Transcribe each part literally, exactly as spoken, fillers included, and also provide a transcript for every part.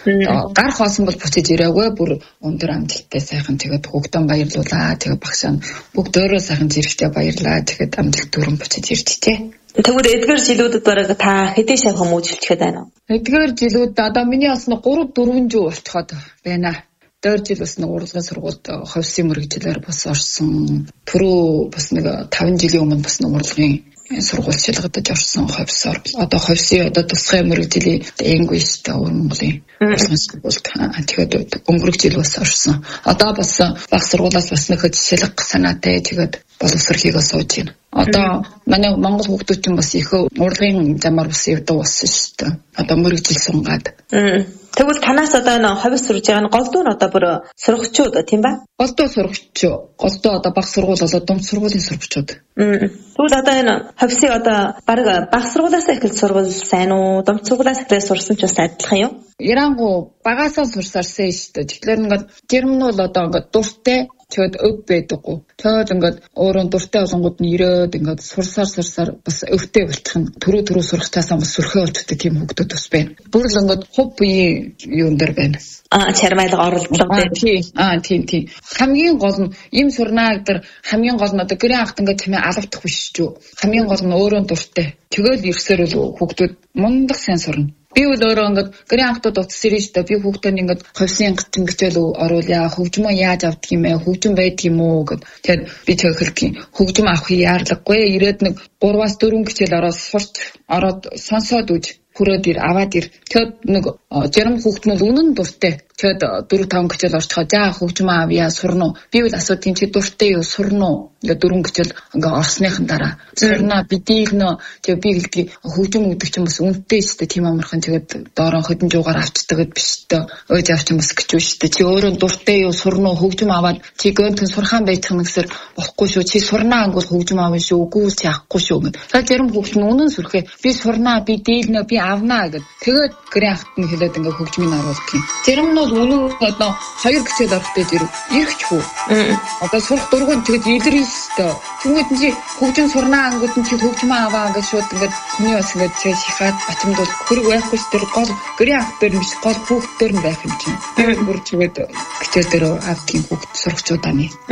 Гар хоосон бол буцаж ирээгүй бүр өндөр амжилттай сайхан тэгээд хүүхдэн баярлуулаа. Тэгээд багшаа бүгд өөрөө сайхан зэрэгтэй баярлаа. Тэгээд амжилт дүрэн буцаж ирчихжээ. Тэгвэл эдгээр жилүүдэд бараг та хэдийн шав хүмүүжүүлчихэд байна уу? Эдгээр жилүүд одоо миний бас нэг гурав дөрвөн жил болчиход байна. Дөрөв жил бас нэг урлагийн сургуульд ховсын мэргэжлэр бас орсон. Түрүү бас нэг таван жилийн өмнө бас нэг урлагийн сургууль шалгадаж орсон ховсоор. Одоо ховсын одоо тусгай мэргэжлийн English та Монголын урлагийн сургуульд тэгээд өнгөрөх жил бас орсон. Одоо бас баг сургуулиас бас нэг жишээлх санаатай тэгээд боловсролыг сууж байна. Одоо манай Монгол хүүхдүүд ч бас их урлагийн замаар бас явдаг болсон шүү дээ. Одоо мөрөгжил сунгаад. Тэгвэл танаас одоо энэ ховс сурж байгаа нь голдуу нь одоо бүр сурагчууд тийм ба? Голдуу сурагч. Голдуу одоо баг сургууль болоод дунд сургуулийн сурагчууд. Тэгвэл одоо энэ ховсыг одоо баг баг сургуулиас эхэлж сурвал сайн уу? Дунд сургуулиас эхлээд сурсан ч бас адилхан юу? Ярангу багасаа сурсарсан шүү дээ. Тэгэхээр ингээд жирэмн бол одоо ингээд дуртай тэгээд өв байдаггүй. Тэгээд ингээд өөрөө дуртай болгонгууд нь ирээд ингээд сурсаар сурсаар бас өвтэй болчих нь төрөө төрөө сурахтаасаа бас сүрхээ болчтой тийм хүүхдүүд бас байна. Бүр л ингээд хувь буян юун дээр байна. Аа чармайлга оролдлого тийм. Аа тийм тийм. Хамгийн гол нь им сурнаа гэдэг хамгийн гол нь одоо гэрээ анхт ингээд чамээ алгадах биш ч юу. Хамгийн гол нь өөрөө дуртай. Тэгэл ирсээр л хүүхдүүд мундаг сайн сурна. Би бол өөрөө ингээд гэрээ анхтууд утас ирэн штэ би хүүхдүүд ингээд ховсын гिचэл оруулъя хөгжмөө яаж авдаг юм бэ хөгжим байдаг юм уу гэд тэгээд би тэг хэлхийн хөгжим авахыг яарлаггүй ирээд нэг гураваас дөрвөн гिचэл ороод сурч ороод сонсоод үж хүрээд ир аваад ир тэгэд нэг жирам хүүхднүүд үнэн дуртай тэгэд дөрөв таван гिचэл орчихоо за хөгжим авъя сурна уу би бол асуудгийн чи дуртай юу сурна уу ингээд дөрвөн гिचэл ингээд орсныхан дараа сурна бидийнх тэг би гэлдэг хөгжим өгдөг ч юм бас үнэтэй шүү дээ тийм амархан тэгээд доорон хөдөн жуугаар авчдаг биш дээ өөж авч юм бас гэж шүү дээ чи өөрөө дуртай юу сурна уу хөгжим аваад чи гönтэн сурхаан байцхан гэсэр болохгүй шүү чи сурнаа ангуул хөгжим аавна шүү үгүй чи авахгүй шүү гэд тэгээд жирам хүүхд нь үнэн сүрхээ би сурнаа би дийлнэ би авнаа гэд тэгээд гэрээ ахт нь хэлээд ингээд хөгжмийг оруулах юм жирам нь бол үнэн одоо хоёр гिचэл орохтой зэрэг ирэх хүү одоо сурах дургуун тэгээд илэрнэ шүү дээ тэгмэд чи хөгжим сурнаа ангууд нь чи хөгжим аваа гэж шууд ингээд хүний бас ингээд чи шихаад бачимдул хөрөг байхгүй ч тэр гол гэрээ ахт дээр биш гол хүүхд дээр нь байх юм чинь тэгээд бүр чигээд гिचэл дээр авдгийн хүүхд сурагчудаа нэ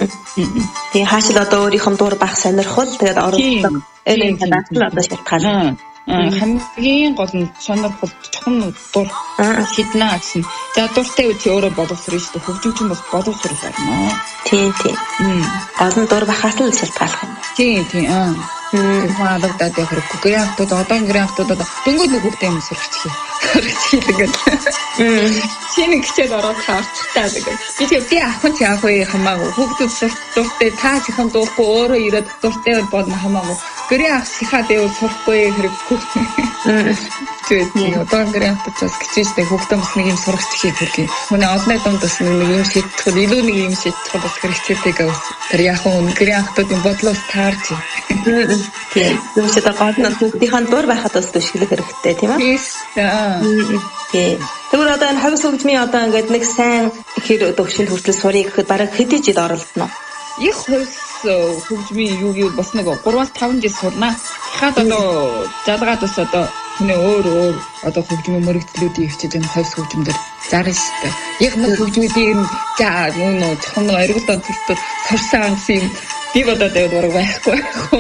тэгээ хаашил одоо өөрийнх нь дур бах сонирхол тэгээд оруулах энэ надад л одоо шалтгаан хамгийн гол нь сонирхол чухам дур хіднэ гэсэн. За дуртай үгүй өөрөө боловсрох шүү дээ. Хөгжимч нь бас боловсрох байна. Тийм тийм. Гол нь дур бахаас л шалтгаалах юм. Тийм тийм. Аа. Хаалагдаад яг хэрэггүй. Гэрээ хатууд одоо гэрээ хатууд одоо дөнгөж нэг хүүхдээ юм сурчихъя. Сурчихъя тэгээд. Чиний гिचэл ороод хаарчтай тэгээд. Би тэгээд би ахын чи ах уу хамаагүй. Хүүхдүүд дуртай та чихэн дуухгүй өөрөө ирээд дуртай бол хамаагүй. Гэрээ ах сихаад явал сурахгүй хэрэггүй. Тэгээд одоо гэрээ хатууд гिचэлтэй хүүхдээ бас нэг юм сурах чихийг хүргэе. Хүний олонний дунд бас нэг юм шийдэх илүү нэг юм шийдэх бас хэрэгцээтэй гэв. Тэр яг нь гэрээ хатуудын бодлоос таарч. Тийм. Юу ч одоо гол нь хүүхдийн дур байхад бас төшөглөх хэрэгтэй тийм ээ. Тийм. Тэгвэл одоо энэ хавс хөгжмийн одоо ингээд нэг сайн хэр төвшөнд хүртэл сурыг гэхэд бараг хэдий жил оролдоно. Их хавс хөгжмийн юу юу бас нэг гураваас таван жил сурнаа. Хаад одоо жалгаад бас одоо хүний өөр өөр одоо хөгжмийн мөрөгдлүүдийн хичээж энэ хавс хөгжмөөр зарна шүү дээ. Яг нэг хөгжмүүдийн за нөө чухам нэг оргил онцлтод сурсан юм би бодоод байвал бараг байхгүй.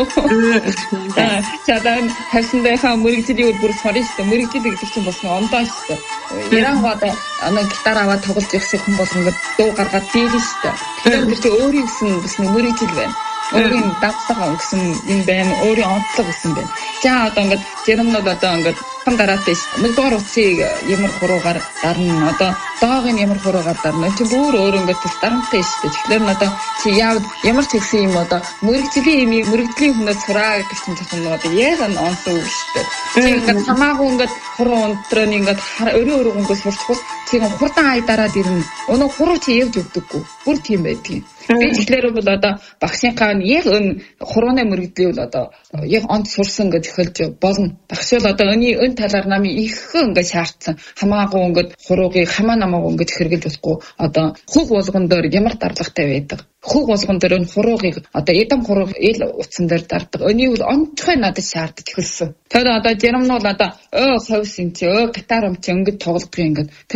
Аа чадан хавсандайхаа мөрөгдлийн бүр сорно шүү дээ. Мөрөгдөл гэдэг чинь бас ондоо шүү дээ. Ярангууд ана гитар аваад тоглож явах хүн бол ингээд дуу гаргаад дийлэн шүү дээ. Тэгэхээр тэр чинь өөрийн гэсэн бас нэг мөрөгдөл байна. Өөрийн давталгаа гэсэн юм байна. Өөрийн онцлог гэсэн байна. За одоо ингээд жирэмнүүд одоо ингээд хан дараатай шүү. Нэгдүгээр утсыг ямар хуруугаар дарна. Одоо доогын ямар хуруугаар дарна. Чи бүр өөр ингээд төс дарамттай шүү. Тэгэхээр н одоо чи яав ямар ч гэсэн юм одоо мөрөгдлийн юм мөрөгдлийн хүнээс сураа гэдэг чинь жоохон одоо яг н онцлог үг шүү. Чи ингээд хамаагүй ингээд хуруу өнтрөөний ингээд өрөө өрөө ингээд сурчихвал чи хурдан ай дараад ирнэ. Өнөө хуруу чи явж өгдөггүй. Бүр тийм байдгийг. Би тэгэхээр бол одоо багшийнхаа яг энэ хурууны мөрөгдлийг бол одоо яг онц сурсан гэж эхэлж болно. Багш бол одоо өний өн талаар намын иххэн ингээд шаардсан. Хамаагүй ингээд хуруугийг хамаа намаагүй ингээд хэрэгжилж болохгүй. Одоо хөг болгон дээр ямар дарлагтай байдаг. Хөг болгон дээр энэ хуруугийг одоо эдэм хурууг ил утсан дээр дардаг. Өний бол онцгой надад шаардаж эхэлсэн. Тэгэхээр одоо жирэмнүүд одоо өө ховс юм чи өө гитар юм чи ингээд тоглодог ингээд